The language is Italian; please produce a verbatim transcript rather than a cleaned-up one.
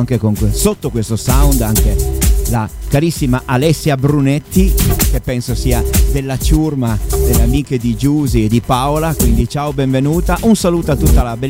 anche con, sotto questo sound anche la carissima Alessia Brunetti, che penso sia della ciurma delle amiche di Giusy e di Paola, quindi ciao, benvenuta, un saluto a tutta la bellissima